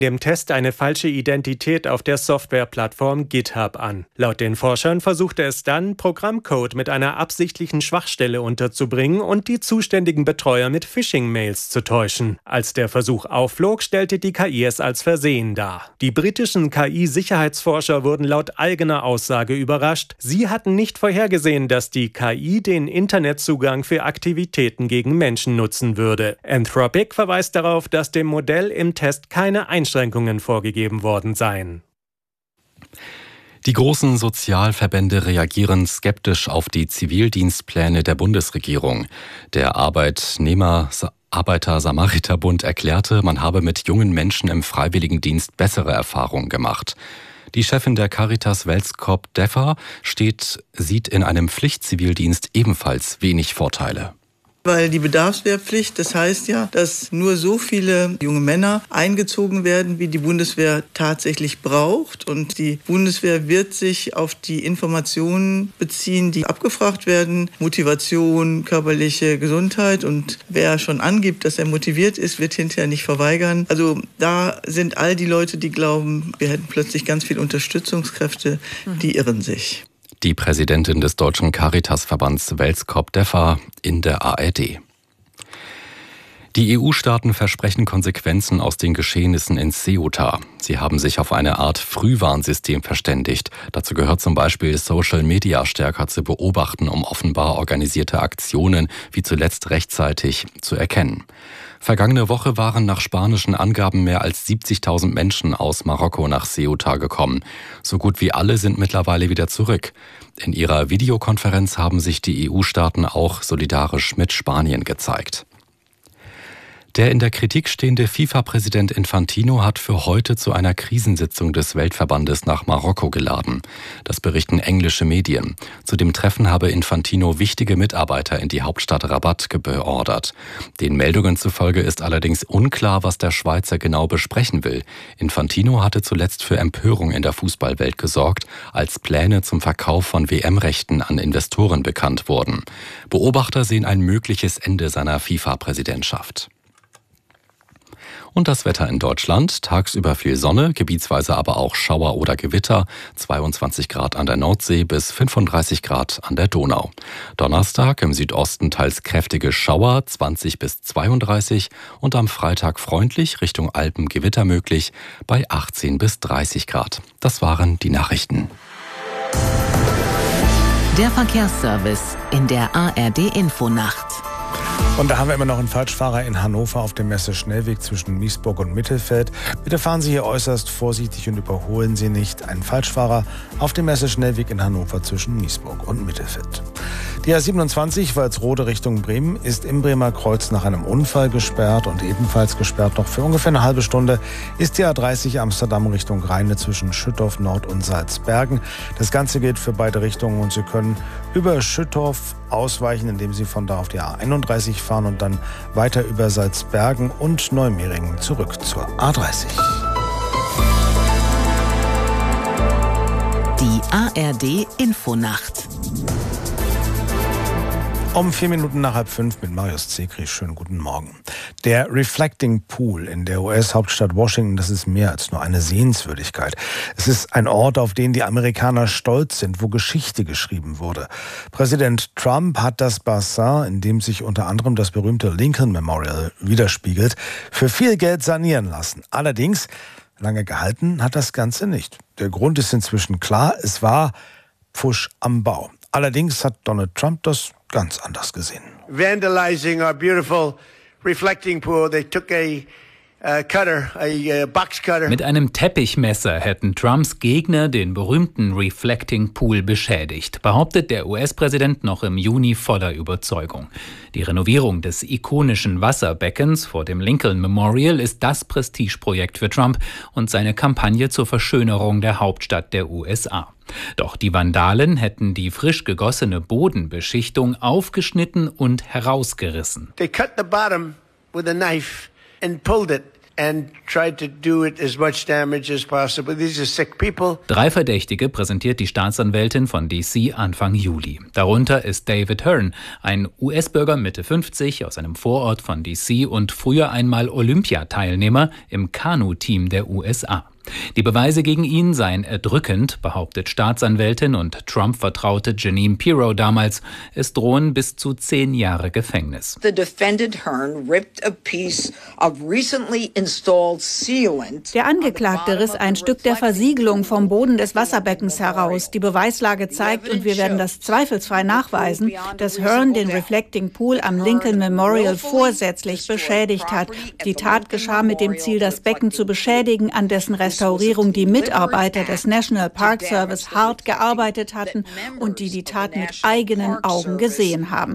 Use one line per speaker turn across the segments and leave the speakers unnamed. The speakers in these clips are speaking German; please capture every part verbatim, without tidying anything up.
dem Test eine falsche Identität auf der Softwareplattform GitHub an. Laut den Forschern versuchte es dann, Programmcode mit einer absichtlichen Schwachstelle unterzubringen und die zuständigen Betreuer mit Phishing-Mails zu täuschen. Als der Versuch aufflog, stellte die K I es als Versehen dar. Die britischen K I-Sicherheitsforscher wurden laut eigener Aussage überrascht. Sie hatten nicht vorhergesehen, dass die K I den Internetzugang für Aktivitäten gegen Menschen nutzen würde. Anthropic verweist darauf, dass dem Modell im Test keine Einschränkungen Einschränkungen vorgegeben worden seien.
Die großen Sozialverbände reagieren skeptisch auf die Zivildienstpläne der Bundesregierung. Der Arbeitnehmer Arbeiter-Samariter-Bund erklärte, man habe mit jungen Menschen im Freiwilligendienst bessere Erfahrungen gemacht. Die Chefin der Caritas Welskop Deffer steht, sieht in einem Pflichtzivildienst ebenfalls wenig Vorteile.
Weil die Bedarfswehrpflicht, das heißt ja, dass nur so viele junge Männer eingezogen werden, wie die Bundeswehr tatsächlich braucht. Und die Bundeswehr wird sich auf die Informationen beziehen, die abgefragt werden. Motivation, körperliche Gesundheit. Und wer schon angibt, dass er motiviert ist, wird hinterher nicht verweigern. Also da sind all die Leute, die glauben, wir hätten plötzlich ganz viele Unterstützungskräfte, die irren sich.
Die Präsidentin des Deutschen Caritasverbands Welskop Deffer in der A R D. Die E U-Staaten versprechen Konsequenzen aus den Geschehnissen in Ceuta. Sie haben sich auf eine Art Frühwarnsystem verständigt. Dazu gehört zum Beispiel, Social Media stärker zu beobachten, um offenbar organisierte Aktionen wie zuletzt rechtzeitig zu erkennen. Vergangene Woche waren nach spanischen Angaben mehr als siebzigtausend Menschen aus Marokko nach Ceuta gekommen. So gut wie alle sind mittlerweile wieder zurück. In ihrer Videokonferenz haben sich die E U-Staaten auch solidarisch mit Spanien gezeigt. Der in der Kritik stehende FIFA-Präsident Infantino hat für heute zu einer Krisensitzung des Weltverbandes nach Marokko geladen. Das berichten englische Medien. Zu dem Treffen habe Infantino wichtige Mitarbeiter in die Hauptstadt Rabat beordert. Den Meldungen zufolge ist allerdings unklar, was der Schweizer genau besprechen will. Infantino hatte zuletzt für Empörung in der Fußballwelt gesorgt, als Pläne zum Verkauf von W M-Rechten an Investoren bekannt wurden. Beobachter sehen ein mögliches Ende seiner FIFA-Präsidentschaft. Und das Wetter in Deutschland. Tagsüber viel Sonne, gebietsweise aber auch Schauer oder Gewitter. zweiundzwanzig Grad an der Nordsee bis fünfunddreißig Grad an der Donau. Donnerstag im Südosten teils kräftige Schauer, zwanzig bis zweiunddreißig. Und am Freitag freundlich, Richtung Alpen Gewitter möglich, bei achtzehn bis dreißig Grad. Das waren die Nachrichten.
Der Verkehrsservice in der A R D-Infonacht.
Und da haben wir immer noch einen Falschfahrer in Hannover auf dem Messe-Schnellweg zwischen Miesburg und Mittelfeld. Bitte fahren Sie hier äußerst vorsichtig und überholen Sie nicht einen Falschfahrer auf dem Messe-Schnellweg in Hannover zwischen Miesburg und Mittelfeld. Die A siebenundzwanzig Walsrode Richtung Bremen ist im Bremer Kreuz nach einem Unfall gesperrt und ebenfalls gesperrt noch für ungefähr eine halbe Stunde ist die A dreißig Amsterdam Richtung Rheine zwischen Schüttorf Nord und Salzbergen. Das Ganze gilt für beide Richtungen und Sie können über Schüttorf ausweichen, indem Sie von da auf die A einunddreißig fahren und dann weiter über Salzbergen und Neumeringen zurück zur A dreißig.
Die A R D-Infonacht.
Um vier Minuten nach halb fünf mit Marius Zekri. Schönen guten Morgen. Der Reflecting Pool in der U S-Hauptstadt Washington, das ist mehr als nur eine Sehenswürdigkeit. Es ist ein Ort, auf den die Amerikaner stolz sind, wo Geschichte geschrieben wurde. Präsident Trump hat das Bassin, in dem sich unter anderem das berühmte Lincoln Memorial widerspiegelt, für viel Geld sanieren lassen. Allerdings, lange gehalten hat das Ganze nicht. Der Grund ist inzwischen klar, es war Pfusch am Bau. Allerdings hat Donald Trump das ganz anders gesehen.
Vandalizing our beautiful reflecting pool. They took a uh, cutter, a uh, box cutter.
Mit einem Teppichmesser hätten Trumps Gegner den berühmten Reflecting Pool beschädigt, behauptet der U S-Präsident noch im Juni voller Überzeugung. Die Renovierung des ikonischen Wasserbeckens vor dem Lincoln Memorial ist das Prestigeprojekt für Trump und seine Kampagne zur Verschönerung der Hauptstadt der U S A. Doch die Vandalen hätten die frisch gegossene Bodenbeschichtung aufgeschnitten und herausgerissen.
They cut the bottom with a knife and pulled it. and tried to do it as much damage as possible. These are sick people.
Drei Verdächtige präsentiert die Staatsanwältin von D C Anfang Juli. Darunter ist David Hearn, ein U S-Bürger Mitte fünfzig aus einem Vorort von D C und früher einmal Olympiateilnehmer im Kanu-Team der U S A. Die Beweise gegen ihn seien erdrückend, behauptet Staatsanwältin und Trump-Vertraute Jeanine Pirro damals. Es drohen bis zu zehn Jahre Gefängnis.
The defendant Hearn ripped a piece of recently installed sealant.
Der Angeklagte riss ein Stück der Versiegelung vom Boden des Wasserbeckens heraus. Die Beweislage zeigt, und wir werden das zweifelsfrei nachweisen, dass Hearn den Reflecting Pool am Lincoln Memorial vorsätzlich beschädigt hat. Die Tat geschah mit dem Ziel, das Becken zu beschädigen, an dessen Restaurierung die Mitarbeiter des National Park Service hart gearbeitet hatten und die die Tat mit eigenen Augen gesehen haben.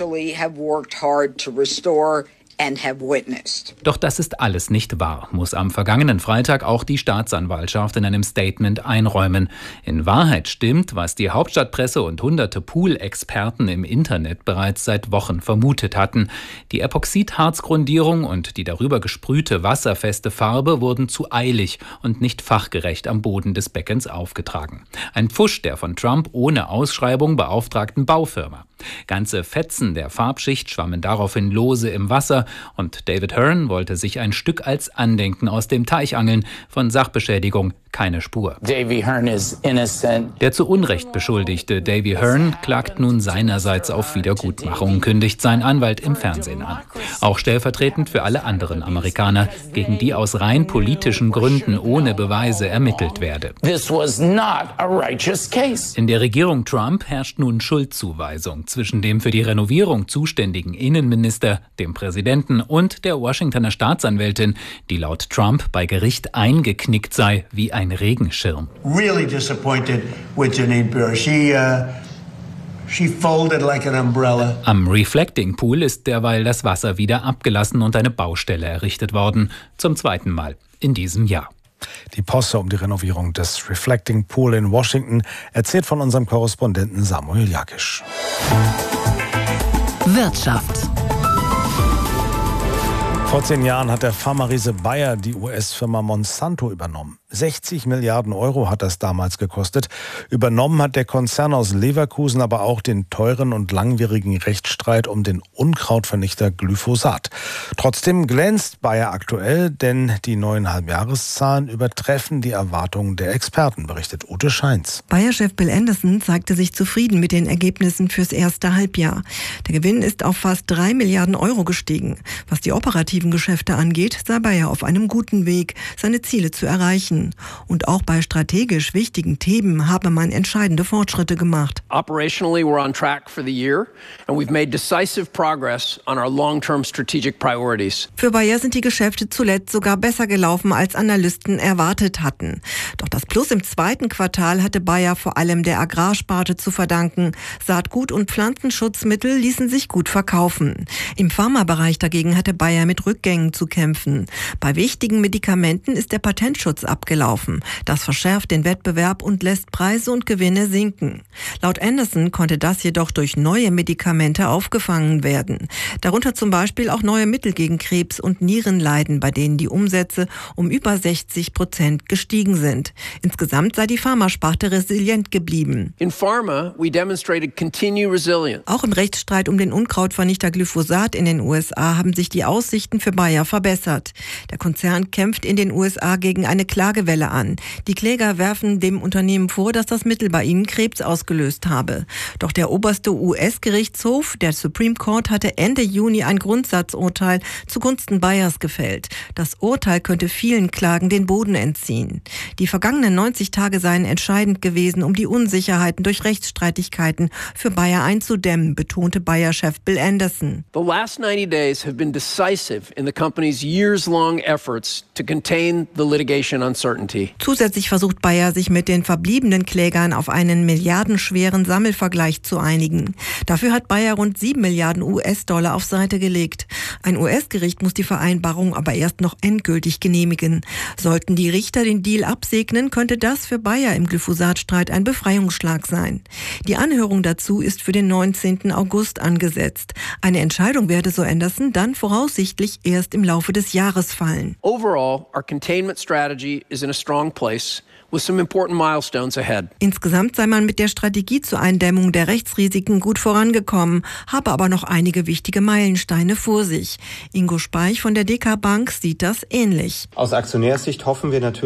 Doch das ist alles nicht wahr, muss am vergangenen Freitag auch die Staatsanwaltschaft in einem Statement einräumen. In Wahrheit stimmt, was die Hauptstadtpresse und hunderte Pool-Experten im Internet bereits seit Wochen vermutet hatten. Die Epoxidharzgrundierung und die darüber gesprühte wasserfeste Farbe wurden zu eilig und nicht fachgerecht am Boden des Beckens aufgetragen. Ein Pfusch der von Trump ohne Ausschreibung beauftragten Baufirma. Ganze Fetzen der Farbschicht schwammen daraufhin lose im Wasser und David Hearn wollte sich ein Stück als Andenken aus dem Teich angeln. Von Sachbeschädigung keine Spur.
Davy Hearn is innocent.
Der zu Unrecht beschuldigte Davy Hearn klagt nun seinerseits auf Wiedergutmachung, kündigt sein Anwalt im Fernsehen an. Auch stellvertretend für alle anderen Amerikaner, gegen die aus rein politischen Gründen ohne Beweise ermittelt werde.
This was not a righteous case.
In der Regierung Trump herrscht nun Schuldzuweisung zwischen dem für die Renovierung zuständigen Innenminister, dem Präsidenten und der Washingtoner Staatsanwältin, die laut Trump bei Gericht eingeknickt sei wie ein Regenschirm.
Really disappointed with Jeanine Pirro. She, uh, she folded like an umbrella.
Am Reflecting Pool ist derweil das Wasser wieder abgelassen und eine Baustelle errichtet worden. Zum zweiten Mal in diesem Jahr.
Die Posse um die Renovierung des Reflecting Pool in Washington erzählt von unserem Korrespondenten Samuel Jakisch.
Wirtschaft.
Vor zehn Jahren hat der Pharmariese Bayer die U S-Firma Monsanto übernommen. sechzig Milliarden Euro hat das damals gekostet. Übernommen hat der Konzern aus Leverkusen aber auch den teuren und langwierigen Rechtsstreit um den Unkrautvernichter Glyphosat. Trotzdem glänzt Bayer aktuell, denn die neuen Halbjahreszahlen übertreffen die Erwartungen der Experten, berichtet Ute Scheins.
Bayer-Chef Bill Anderson zeigte sich zufrieden mit den Ergebnissen fürs erste Halbjahr. Der Gewinn ist auf fast drei Milliarden Euro gestiegen. Was die operativen Geschäfte angeht, sei Bayer auf einem guten Weg, seine Ziele zu erreichen. Und auch bei strategisch wichtigen Themen habe man entscheidende Fortschritte gemacht.
Operationally, we're on track for the year and we've made decisive progress on our long-term strategic priorities.
Für Bayer sind die Geschäfte zuletzt sogar besser gelaufen, als Analysten erwartet hatten. Doch das Plus im zweiten Quartal hatte Bayer vor allem der Agrarsparte zu verdanken. Saatgut und Pflanzenschutzmittel ließen sich gut verkaufen. Im Pharmabereich dagegen hatte Bayer mit Rückgängen zu kämpfen. Bei wichtigen Medikamenten ist der Patentschutz abgelaufen. Das verschärft den Wettbewerb und lässt Preise und Gewinne sinken. Laut Anderson konnte das jedoch durch neue Medikamente aufgefangen werden. Darunter zum Beispiel auch neue Mittel gegen Krebs und Nierenleiden, bei denen die Umsätze um über sechzig Prozent gestiegen sind. Insgesamt sei die Pharmasparte resilient geblieben.
In Pharma, we demonstrated continued resilience.
Auch im Rechtsstreit um den Unkrautvernichter Glyphosat in den U S A haben sich die Aussichten für Bayer verbessert. Der Konzern kämpft in den U S A gegen eine Klagewelle an. Die Kläger werfen dem Unternehmen vor, dass das Mittel bei ihnen Krebs ausgelöst habe. Doch der oberste U S-Gerichtshof, der Supreme Court, hatte Ende Juni ein Grundsatzurteil zugunsten Bayers gefällt. Das Urteil könnte vielen Klagen den Boden entziehen. Die vergangenen neunzig Tage seien entscheidend gewesen, um die Unsicherheiten durch Rechtsstreitigkeiten für Bayer einzudämmen, betonte Bayer-Chef Bill Anderson.
The last ninety days have been decisive in the company's years-long efforts to contain the litigation uncertainty. uncertainty.
Zusätzlich versucht Bayer, sich mit den verbliebenen Klägern auf einen milliardenschweren Sammelvergleich zu einigen. Dafür hat Bayer rund sieben Milliarden U S-Dollar auf Seite gelegt. Ein U S-Gericht muss die Vereinbarung aber erst noch endgültig genehmigen. Sollten die Richter den Deal absegnen, könnte das für Bayer im Glyphosat-Streit ein Befreiungsschlag sein. Die Anhörung dazu ist für den neunzehnten August angesetzt. Eine Entscheidung werde, so Anderson, dann voraussichtlich erst im Laufe des Jahres fallen.
Overall, our containment strategy is in a strong place, with some important milestones ahead.
Insgesamt sei man mit der Strategie zur Eindämmung der Rechtsrisiken gut vorangekommen, habe aber noch einige wichtige Meilensteine vor sich. Ingo Speich von der D K Bank sieht das ähnlich.
Aus Aktionärssicht hoffen wir natürlich,